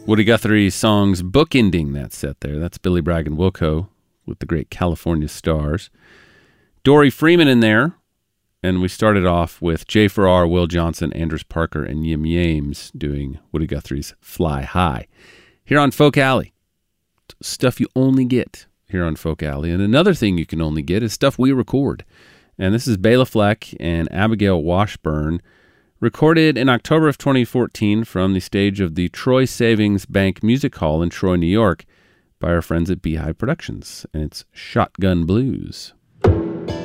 Woody Guthrie songs bookending that set there. That's Billy Bragg and Wilco with the great California Stars. Dory Freeman in there. And we started off with Jay Farrar, Will Johnson, Andrews Parker, and Yim Yames doing Woody Guthrie's Fly High. Here on Folk Alley. Stuff you only get here on Folk Alley. And another thing you can only get is stuff we record. And this is Bela Fleck and Abigail Washburn, recorded in October of 2014 from the stage of the Troy Savings Bank Music Hall in Troy, New York, by our friends at Beehive Productions. And it's Shotgun Blues.